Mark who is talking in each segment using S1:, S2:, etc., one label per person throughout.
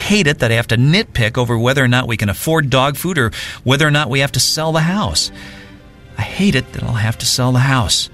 S1: hate it that I have to nitpick over whether or not we can afford dog food or whether or not we have to sell the house. I hate it that I'll have to sell the house.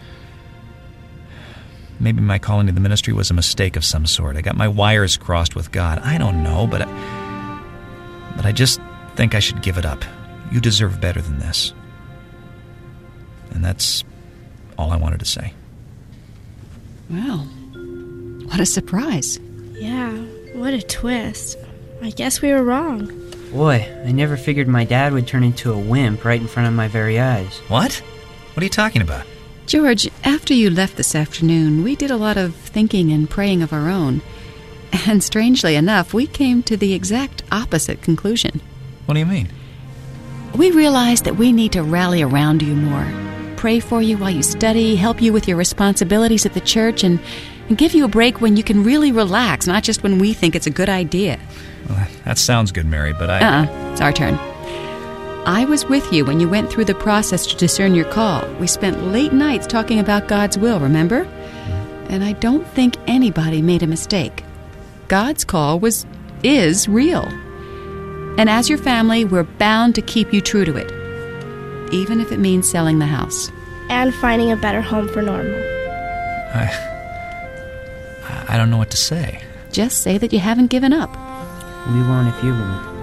S1: Maybe my calling to the ministry was a mistake of some sort. I got my wires crossed with God. I don't know, but I just think I should give it up. You deserve better than this. And that's all I wanted to say.
S2: Well, what a surprise.
S3: Yeah, what a twist. I guess we were wrong.
S4: Boy, I never figured my dad would turn into a wimp right in front of my very eyes.
S1: What? What are you talking about?
S2: George, after you left this afternoon, we did a lot of thinking and praying of our own. And strangely enough, we came to the exact opposite conclusion.
S1: What do you mean?
S2: We realized that we need to rally around you more. Pray for you while you study, help you with your responsibilities at the church, and give you a break when you can really relax, not just when we think it's a good idea.
S1: Well, that sounds good, Mary, but
S2: It's our turn. I was with you when you went through the process to discern your call. We spent late nights talking about God's will, remember? And I don't think anybody made a mistake. God's call is real. And as your family, we're bound to keep you true to it, even if it means selling the house.
S3: And finding a better home for Normal.
S1: I don't know what to say.
S2: Just say that you haven't given up.
S4: We won't if you won't.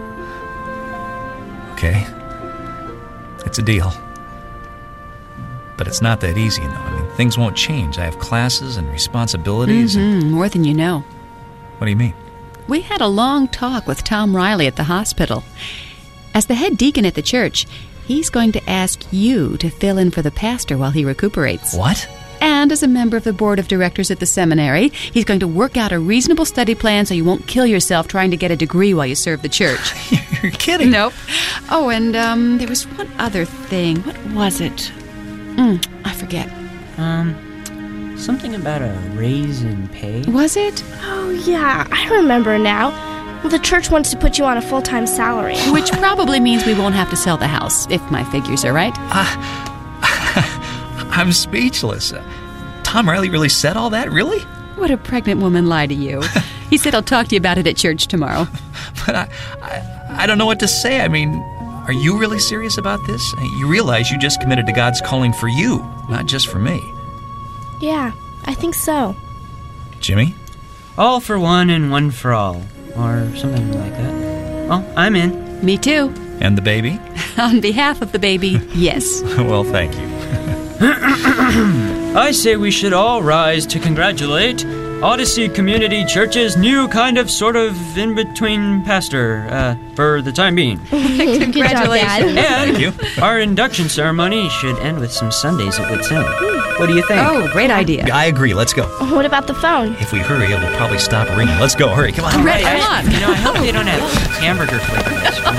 S1: Okay. It's a deal. But it's not that easy, you know. I mean, things won't change. I have classes and responsibilities.
S2: More than you know.
S1: What do you mean?
S2: We had a long talk with Tom Riley at the hospital. As the head deacon at the church, he's going to ask you to fill in for the pastor while he recuperates.
S1: What?
S2: And as a member of the board of directors at the seminary, he's going to work out a reasonable study plan so you won't kill yourself trying to get a degree while you serve the church.
S1: You're kidding.
S2: Nope. Oh, and there was one other thing. What was it? I forget.
S4: Something about a raise in pay?
S2: Was it?
S3: Oh, yeah, I remember now. The church wants to put you on a full-time salary.
S2: Which probably means we won't have to sell the house, if my figures are right.
S1: I'm speechless. Tom Riley really said all that? Really?
S2: Would a pregnant woman lie to you? He said he'll talk to you about it at church tomorrow.
S1: But I don't know what to say. I mean, are you really serious about this? You realize you just committed to God's calling for you, not just for me.
S3: Yeah, I think so.
S1: Jimmy?
S4: All for one and one for all. Or something like that. Well, I'm in.
S2: Me too.
S1: And the baby?
S2: On behalf of the baby, yes.
S1: Well, thank you.
S5: I say we should all rise to congratulate Odyssey Community Church's new kind of sort of in-between pastor, for the time being.
S2: Congratulations.
S5: And
S1: Thank you.
S5: our induction ceremony should end with some Sundays at Whitsun. What do you think?
S2: Oh, great idea.
S1: I agree. Let's go.
S3: What about the phone?
S1: If we hurry, it'll probably stop ringing. Let's go. Hurry. Come on.
S2: Come on.
S4: You know, I hope they don't have hamburger flavor ice cream.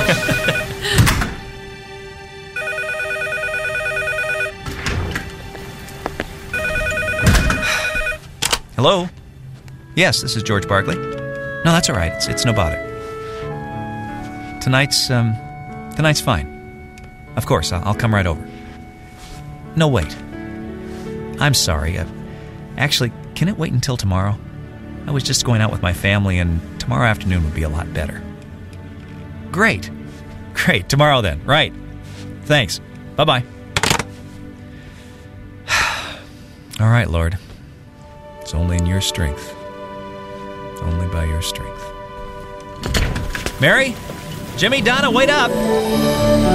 S1: Hello? Yes, this is George Barkley. No, that's all right. It's no bother. Tonight's fine. Of course, I'll come right over. No, wait. I'm sorry. Actually, can it wait until tomorrow? I was just going out with my family, and tomorrow afternoon would be a lot better. Great. Tomorrow then. Right. Thanks. Bye-bye. All right, Lord. It's only in your strength. Only by your strength. Mary? Jimmy, Donna, wait up!